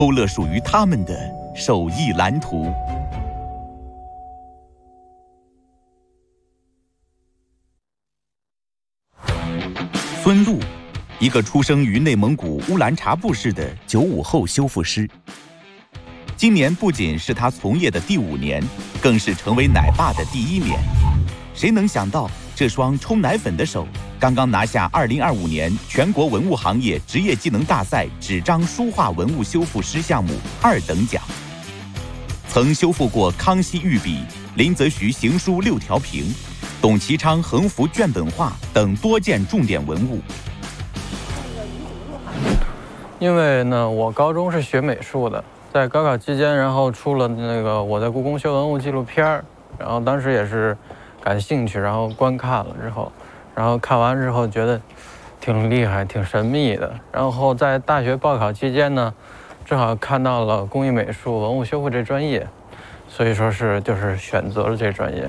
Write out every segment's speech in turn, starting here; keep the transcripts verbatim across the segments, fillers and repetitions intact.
勾勒属于他们的手艺蓝图。孙禄，一个出生于内蒙古乌兰察布市的九五后修复师。今年不仅是他从业的第五年，更是成为奶爸的第一年。谁能想到，这双冲奶粉的手刚刚拿下二零二五年全国文物行业职业技能大赛纸张书画文物修复师项目二等奖。曾修复过康熙御笔、林则徐行书六条屏、董其昌横幅卷本画等多件重点文物。 因为呢，我高中是学美术的，在高考期间，然后出了那个我在故宫修文物纪录片，然后当时也是感兴趣，然后观看了之后，然后看完之后觉得挺厉害、挺神秘的。然后在大学报考期间呢，正好看到了工艺美术文物修复这专业，所以说是就是选择了这专业。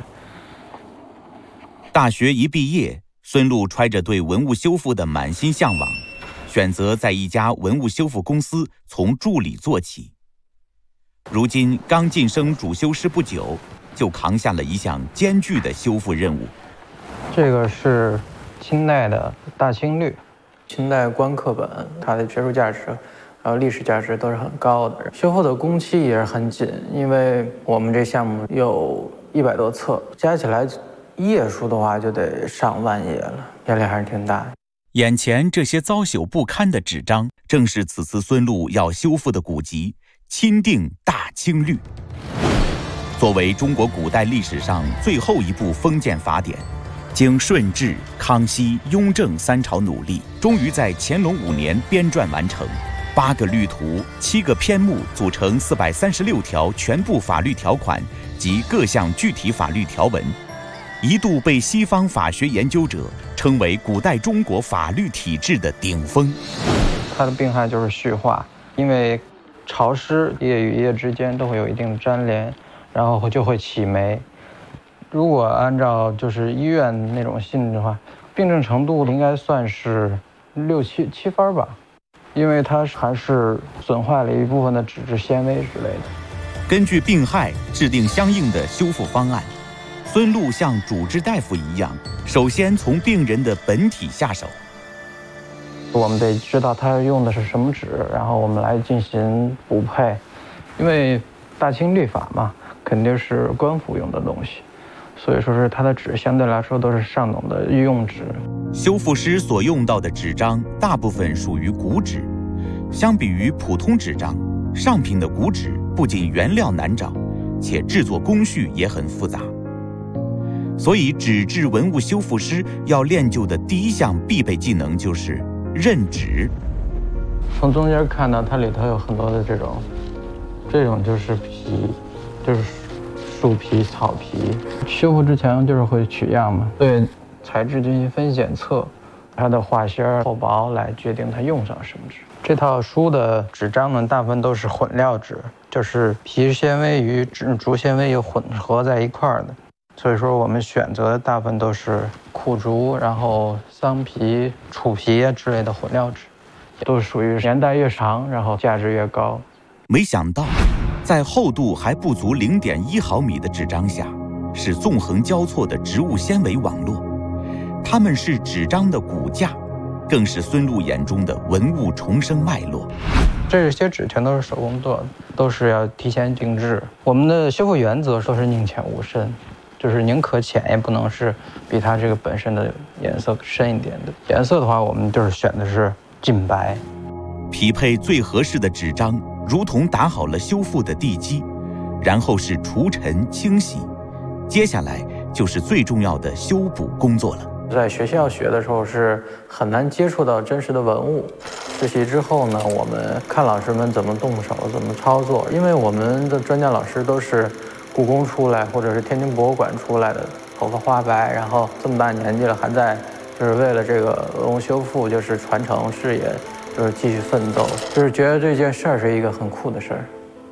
大学一毕业，孙禄揣着对文物修复的满心向往，选择在一家文物修复公司从助理做起。如今刚晋升主修师不久，就扛下了一项艰巨的修复任务。 这个是清代的大青绿，清代官刻本，它的学术价值还有历史价值都是很高的。修复的工期也是很紧，因为我们这项目有一百多册，加起来页数的话就得上万页了，压力还是挺大的。 眼前这些糟朽不堪的纸张，正是此次孙禄要修复的古籍《钦定大清律》。作为中国古代历史上最后一部封建法典，经顺治、康熙、雍正三朝努力，终于在乾隆五年编撰完成。八个律图、七个篇目组成四百三十六条全部法律条款及各项具体法律条文，一度被西方法学研究者称为古代中国法律体制的顶峰。 它的病害就是絮化，因为潮湿，页与页之间都会有一定的粘连，然后就会起霉。如果按照就是医院那种性质的话，病症程度应该算是六七七分吧，因为它还是损坏了一部分的脂质纤维之类的。 根据病害制定相应的修复方案。孙禄像主治大夫一样，首先从病人的本体下手。 我们得知道他用的是什么纸，然后我们来进行补配。因为大清律法嘛，肯定是官府用的东西，所以说是它的纸相对来说都是上等的御用纸。 修复师所用到的纸张大部分属于古纸，相比于普通纸张，上品的古纸不仅原料难找，且制作工序也很复杂。所以纸质文物修复师要练就的第一项必备技能就是认纸。 从中间看到它里头有很多的这种这种就是皮，就是树皮、草皮。修复之前就是会取样嘛，对材质进行分析检测，它的画芯厚薄来决定它用上什么纸。这套书的纸张呢，大部分都是混料纸，就是皮纤维与纸竹纤维又混合在一块儿的。所以说我们选择的大部分都是苦竹，然后桑皮、楚皮啊之类的混料纸，都属于年代越长，然后价值越高。 没想到，在厚度还不足零点一毫米的纸张下，是纵横交错的植物纤维网络，它们是纸张的骨架，更是孙禄眼中的文物重生脉络。 这些纸全都是手工做的，都是要提前定制。我们的修复原则都是宁浅勿深。就是宁可浅，也不能是比它这个本身的颜色深一点的。颜色的话，我们就是选的是净白。 匹配最合适的纸张，如同打好了修复的地基，然后是除尘清洗，接下来就是最重要的修补工作了。 在学校学的时候是很难接触到真实的文物，实习之后呢，我们看老师们怎么动手，怎么操作，因为我们的专家老师都是故宫出来或者是天津博物馆出来的，头发花白，然后这么大年纪了还在就是为了这个文物修复就是传承事业就是继续奋斗，就是觉得这件事儿是一个很酷的事儿。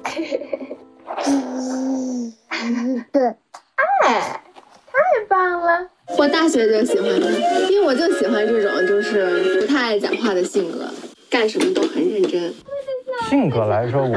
对，哎，太棒了！ 我大学就喜欢他，因为我就喜欢这种就是不太爱讲话的性格，干什么都很认真。 性格来说，我